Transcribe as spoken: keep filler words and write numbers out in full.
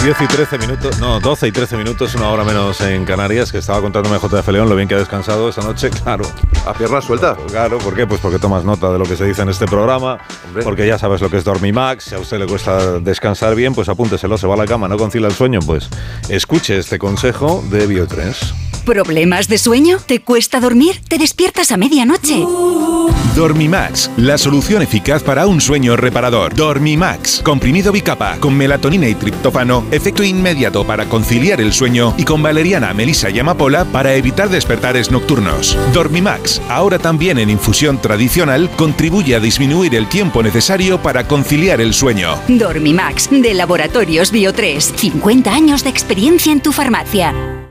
diez y trece minutos, no, doce y trece minutos, una hora menos en Canarias, que estaba contándome J F León lo bien que ha descansado esta noche, claro. ¿A pierna suelta? Claro, ¿por qué? Pues porque tomas nota de lo que se dice en este programa, Hombre. porque ya sabes lo que es Dormimax, si a usted le cuesta descansar bien, pues apúnteselo, se va a la cama, no concilia el sueño, pues escuche este consejo de Biotres. ¿Problemas de sueño? ¿Te cuesta dormir? ¿Te despiertas a medianoche? Dormimax, la solución eficaz para un sueño reparador. Dormimax, comprimido bicapa, con melatonina y triptófano, efecto inmediato para conciliar el sueño y con valeriana, melisa y amapola para evitar despertares nocturnos. Dormimax, ahora también en infusión tradicional, contribuye a disminuir el tiempo necesario para conciliar el sueño. Dormimax, de Laboratorios Biotres, cincuenta años de experiencia en tu farmacia.